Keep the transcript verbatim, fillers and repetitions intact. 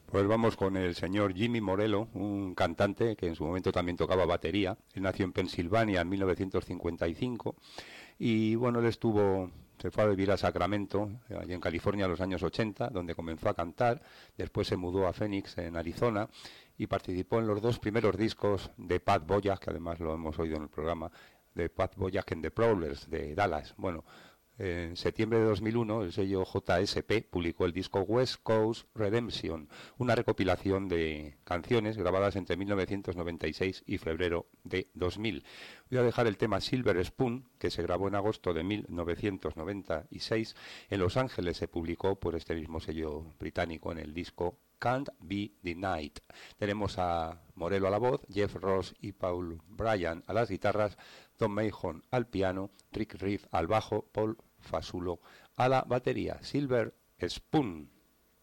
Pues vamos con el señor Jimmy Morello, un cantante que en su momento también tocaba batería. Él nació en Pensilvania en mil novecientos cincuenta y cinco y bueno, él estuvo, se fue a vivir a Sacramento, allí en California, en los años ochenta, donde comenzó a cantar. Después se mudó a Phoenix, en Arizona, y participó en los dos primeros discos de Pat Boyas, que además lo hemos oído en el programa, de Pat Boyas and the Prowlers, de Dallas. Bueno, en septiembre de dos mil uno, el sello J S P publicó el disco West Coast Redemption, una recopilación de canciones grabadas entre mil novecientos noventa y seis y febrero de dos mil. Voy a dejar el tema Silver Spoon, que se grabó en agosto de mil novecientos noventa y seis. En Los Ángeles se publicó por este mismo sello británico en el disco Can't Be Denied. Tenemos a Morello a la voz, Jeff Ross y Paul Bryan a las guitarras, Tom Mahon al piano, Rick Reed al bajo, Paul Fasulo a la batería. Silver Spoon.